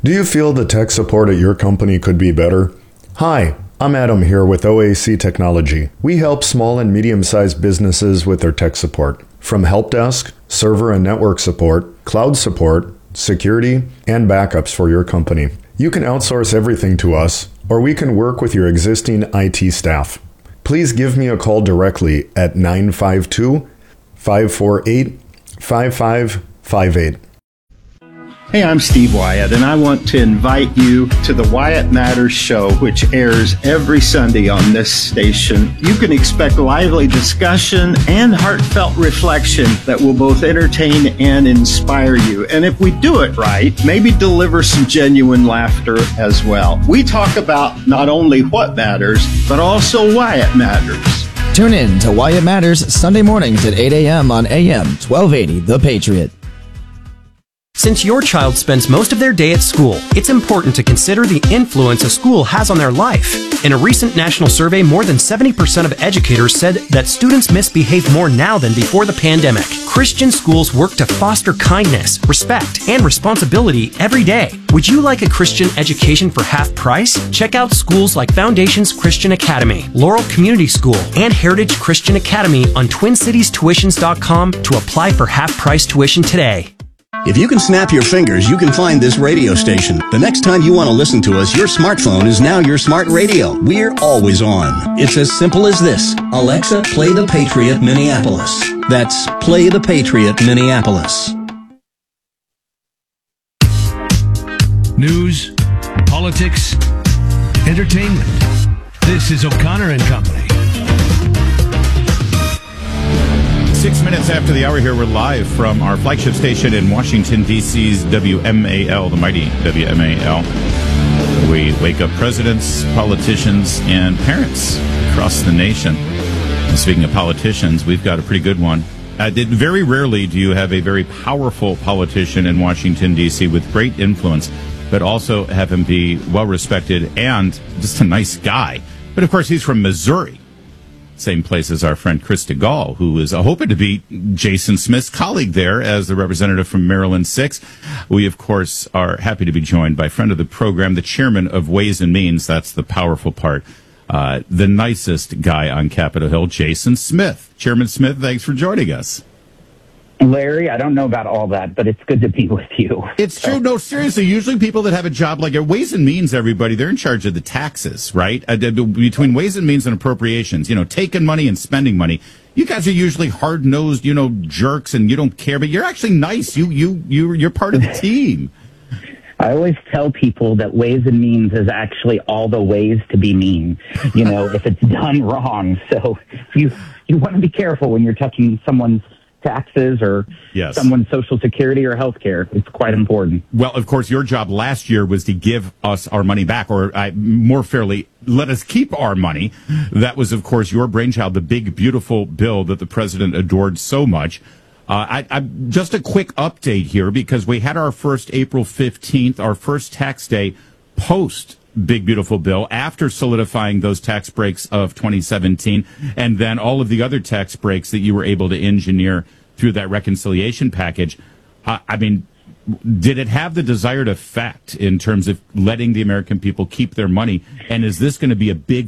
Do you feel the tech support at your company could be better? Hi, I'm Adam here with OAC Technology. We help small and medium-sized businesses with their tech support. From help desk, server and network support, cloud support, security, and backups for your company. You can outsource everything to us, or we can work with your existing IT staff. Please give me a call directly at 952-548-5558. Hey, I'm Steve Wyatt, and I want to invite you to the Wyatt Matters Show, which airs every Sunday on this station. You can expect lively discussion and heartfelt reflection that will both entertain and inspire you. And if we do it right, maybe deliver some genuine laughter as well. We talk about not only what matters, but also why it matters. Tune in to Why It Matters Sunday mornings at 8 a.m. on AM 1280 The Patriot. Since your child spends most of their day at school, it's important to consider the influence a school has on their life. In a recent national survey, more than 70% of educators said that students misbehave more now than before the pandemic. Christian schools work to foster kindness, respect, and responsibility every day. Would you like a Christian education for half price? Check out schools like Foundations Christian Academy, Laurel Community School, and Heritage Christian Academy on TwinCitiesTuitions.com to apply for half-price tuition today. If you can snap your fingers, you can find this radio station. The next time you want to listen to us, your smartphone is now your smart radio. We're always on. It's as simple as this. Alexa, play the Patriot Minneapolis. That's Play the Patriot Minneapolis. News, politics, entertainment. This is O'Connor and Company. 6 minutes after the hour here, we're live from our flagship station in Washington, D.C.'s WMAL, the mighty WMAL. We wake up presidents, politicians, and parents across the nation. And speaking of politicians, we've got a pretty good one. Very rarely do you have a very powerful politician in Washington, D.C. with great influence, but also have him be well-respected and just a nice guy. But, of course, he's from Missouri. Same place as our friend Chris DeGaulle, who is hoping to be Jason Smith's colleague there as the representative from Maryland 6. We, of course, are happy to be joined by friend of the program, the chairman of Ways and Means. That's the powerful part. The nicest guy on Capitol Hill, Jason Smith. Chairman Smith, thanks for joining us. Larry, I don't know about all that, but it's good to be with you. It's true. No, seriously. Usually people that have a job like Ways and Means, everybody, they're in charge of the taxes, right? Between Ways and Means and appropriations, taking money and spending money. You guys are usually hard-nosed, jerks, and you don't care, but you're actually nice. You're part of the team. I always tell people that Ways and Means is actually all the ways to be mean, if it's done wrong. So you want to be careful when you're touching someone's taxes or someone's Social Security or health care. It's quite important. Well, of course, your job last year was to give us our money back, or more fairly, let us keep our money. That was, of course, your brainchild, the big, beautiful bill that the president adored so much. Just a quick update here, because we had our first April 15th, our first tax day post Big Beautiful Bill, after solidifying those tax breaks of 2017, and then all of the other tax breaks that you were able to engineer through that reconciliation package. Did it have the desired effect in terms of letting the American people keep their money? And is this going to be a big